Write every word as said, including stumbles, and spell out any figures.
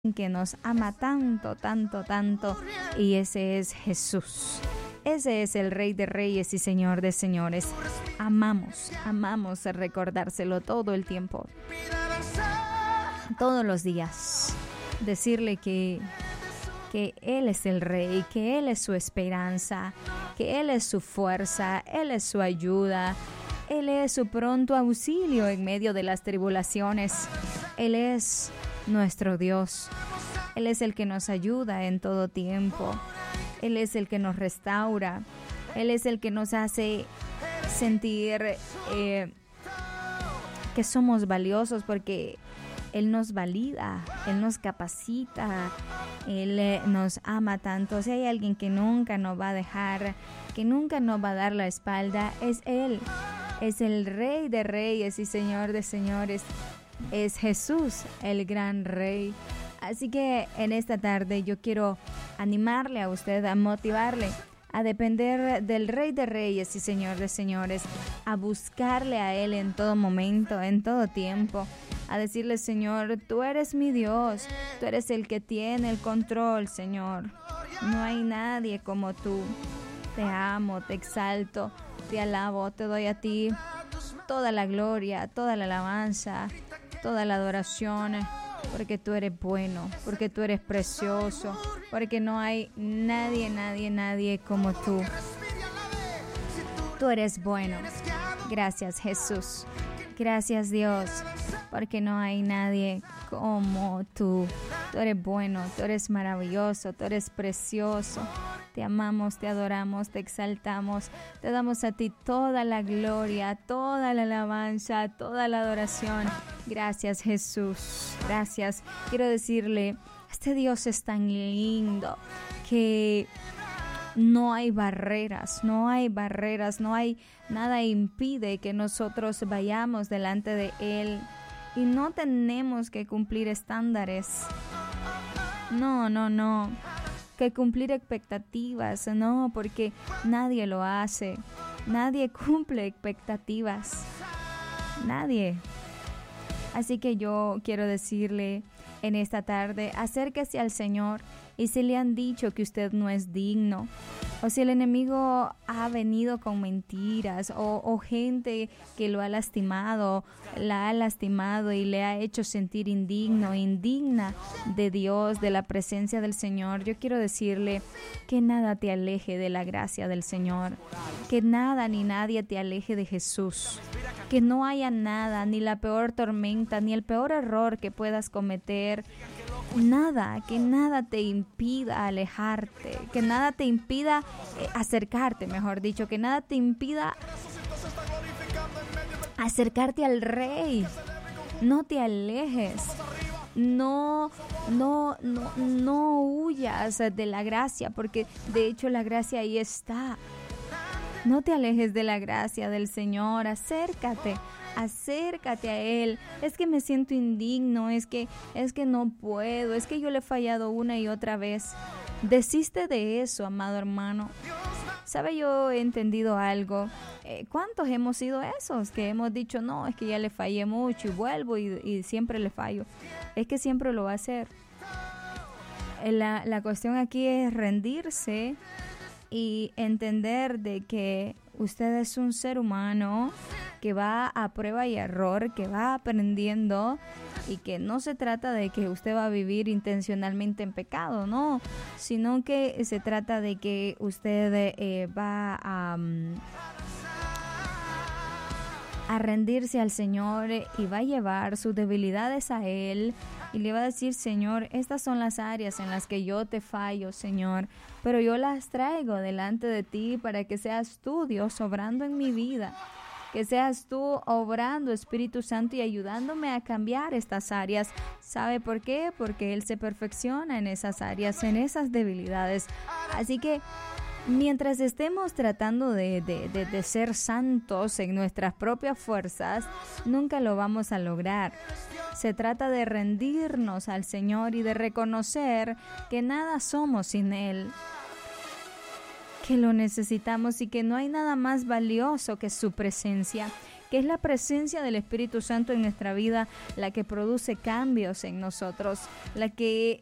que nos ama tanto, tanto, tanto, y ese es Jesús. Ese es el Rey de Reyes y Señor de Señores. Amamos, amamos recordárselo todo el tiempo, todos los días. Decirle que, que Él es el Rey, que Él es su esperanza, que Él es su fuerza, Él es su ayuda, Él es su pronto auxilio en medio de las tribulaciones. Él es nuestro Dios. Él es el que nos ayuda en todo tiempo. Él es el que nos restaura. Él es el que nos hace sentir eh, que somos valiosos, porque Él nos valida, Él nos capacita, Él eh, nos ama tanto. Si hay alguien que nunca nos va a dejar, que nunca nos va a dar la espalda, es Él. Es el Rey de Reyes y Señor de Señores. Es Jesús, el gran Rey. Así que en esta tarde yo quiero animarle a usted, a motivarle a depender del Rey de Reyes y Señor de Señores, a buscarle a Él en todo momento, en todo tiempo, a decirle: Señor, tú eres mi Dios, tú eres el que tiene el control, Señor. No hay nadie como tú. Te amo, te exalto, te alabo, te doy a ti toda la gloria, toda la alabanza, toda la adoración, porque tú eres bueno, porque tú eres precioso, porque no hay nadie, nadie, nadie como tú. Tú eres bueno. Gracias, Jesús. Gracias, Dios, porque no hay nadie como tú. Tú eres bueno, tú eres maravilloso, tú eres precioso. Te amamos, te adoramos, te exaltamos, te damos a ti toda la gloria, toda la alabanza, toda la adoración. Gracias, Jesús, gracias. Quiero decirle, este Dios es tan lindo que no hay barreras, no hay barreras, no hay nada impide que nosotros vayamos delante de Él, y no tenemos que cumplir estándares. No, no, no. Que cumplir expectativas, no, porque nadie lo hace. Nadie cumple expectativas. Nadie. Así que yo quiero decirle en esta tarde, acérquese al Señor, y si le han dicho que usted no es digno, o si el enemigo ha venido con mentiras, o, o gente que lo ha lastimado, la ha lastimado y le ha hecho sentir indigno, indigna de Dios, de la presencia del Señor, yo quiero decirle que nada te aleje de la gracia del Señor, que nada ni nadie te aleje de Jesús, que no haya nada, ni la peor tormenta, ni el peor error que puedas cometer. Nada, que nada te impida alejarte, que nada te impida eh, acercarte, mejor dicho, que nada te impida acercarte al Rey. No te alejes, no, no, no, no huyas de la gracia, porque de hecho la gracia ahí está. No te alejes de la gracia del Señor, acércate. Acércate a Él. Es que me siento indigno, es que, es que no puedo, es que yo le he fallado una y otra vez. Desiste de eso, amado hermano. ¿Sabe? Yo he entendido algo. Eh, ¿Cuántos hemos sido esos que hemos dicho, no, es que ya le fallé mucho y vuelvo y, y siempre le fallo? Es que siempre lo va a hacer. La, la cuestión aquí es rendirse y entender de que usted es un ser humano que va a prueba y error, que va aprendiendo, y que no se trata de que usted va a vivir intencionalmente en pecado, no, sino que se trata de que usted eh, va a, um, a rendirse al Señor y va a llevar sus debilidades a Él. Y le va a decir: Señor, estas son las áreas en las que yo te fallo, Señor, pero yo las traigo delante de ti para que seas tú, Dios, obrando en mi vida. Que seas tú obrando, Espíritu Santo, y ayudándome a cambiar estas áreas. ¿Sabe por qué? Porque Él se perfecciona en esas áreas, en esas debilidades. Así que mientras estemos tratando de, de, de, de ser santos en nuestras propias fuerzas, nunca lo vamos a lograr. Se trata de rendirnos al Señor y de reconocer que nada somos sin Él, que lo necesitamos y que no hay nada más valioso que su presencia, que es la presencia del Espíritu Santo en nuestra vida la que produce cambios en nosotros, la que